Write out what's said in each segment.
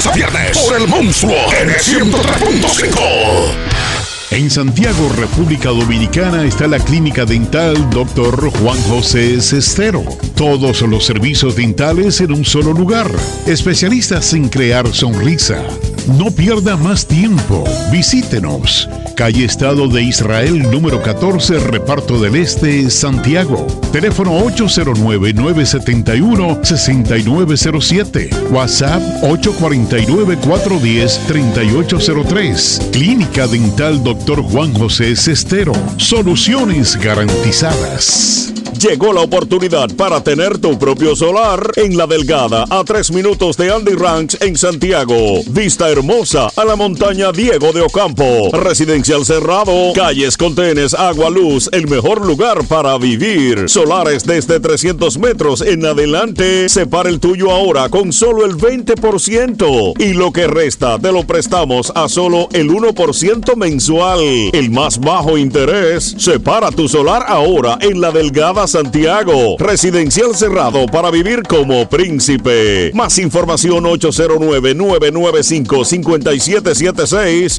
lunes a viernes por el monstruo N103.5. En Santiago, República Dominicana, está la clínica dental Dr. Juan José Cestero. Todos los servicios dentales en un solo lugar. Especialistas en crear sonrisa. No pierda más tiempo. Visítenos. Calle Estado de Israel, número 14, Reparto del Este, Santiago. Teléfono 809-971-6907. WhatsApp 849-410-3803. Clínica Dental Dr. Juan José Cestero. Soluciones garantizadas. Llegó la oportunidad para tener tu propio solar en La Delgada, a 3 minutos de Andy Ranch en Santiago. Vista hermosa a la montaña Diego de Ocampo. Residencial cerrado, calles con trenes, agua, luz, el mejor lugar para vivir. Solares desde 300 metros en adelante. Separa el tuyo ahora con solo el 20%. Y lo que resta te lo prestamos a solo el 1% mensual. El más bajo interés. Separa tu solar ahora en La Delgada, Santiago. Residencial cerrado para vivir como príncipe. Más información 809-995-5776.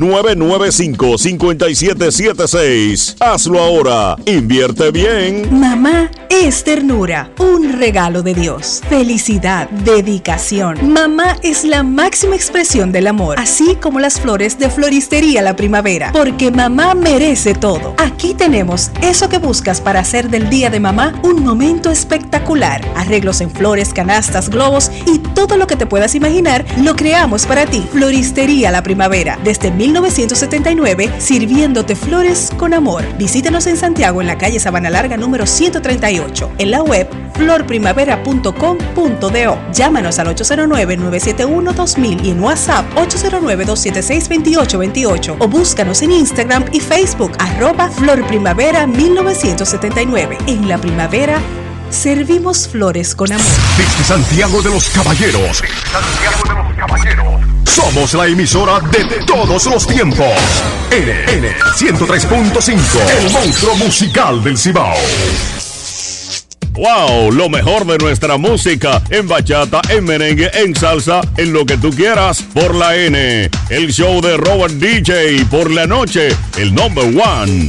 995-5776. Hazlo ahora. Invierte bien. Mamá es ternura, un regalo de Dios. Felicidad, dedicación. Mamá es la máxima expresión del amor, así como las flores de Floristería La Primavera, porque mamá merece todo. Aquí tenemos eso que buscas para hacer del día de mamá un momento espectacular. Arreglos en flores, canastas, globos y todo lo que te puedas imaginar lo creamos para ti. Floristería La Primavera, desde 1979, sirviéndote flores con amor. Visítenos en Santiago, en la calle Sabana Larga número 138, en la web florprimavera.com.do. Llámanos al 809-971-2000 y en WhatsApp 809-276-2828 o búscanos en Instagram y Facebook @florprimavera1979. En La Primavera servimos flores con amor. Desde Santiago de los Caballeros. Somos la emisora de todos los tiempos. N103.5. El monstruo musical del Cibao. ¡Wow! Lo mejor de nuestra música en bachata, en merengue, en salsa, en lo que tú quieras, por la N. El show de Robert DJ por la noche, el number one.